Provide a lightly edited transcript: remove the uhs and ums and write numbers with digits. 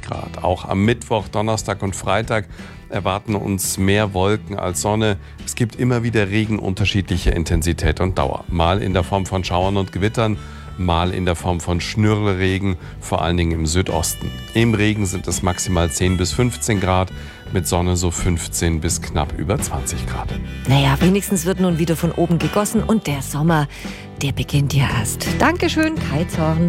Grad. Auch am Mittwoch, Donnerstag und Freitag erwarten uns mehr Wolken als Sonne. Es gibt immer wieder Regen unterschiedlicher Intensität und Dauer. Mal in der Form von Schauern und Gewittern, mal in der Form von Schnürlregen, vor allen Dingen im Südosten. Im Regen sind es maximal 10 bis 15 Grad, mit Sonne so 15 bis knapp über 20 Grad. Naja, wenigstens wird nun wieder von oben gegossen und der Sommer, der beginnt ja erst. Dankeschön, Kai Zorn.